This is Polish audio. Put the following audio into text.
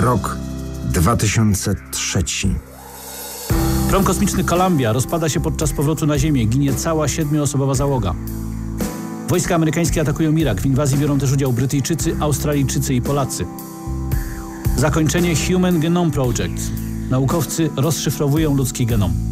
Rok 2003. Prom kosmiczny Columbia rozpada się podczas powrotu na Ziemię. Ginie cała 7-osobowa załoga. Wojska amerykańskie atakują Irak. W inwazji biorą też udział Brytyjczycy, Australijczycy i Polacy. Zakończenie Human Genome Project. Naukowcy rozszyfrowują ludzki genom.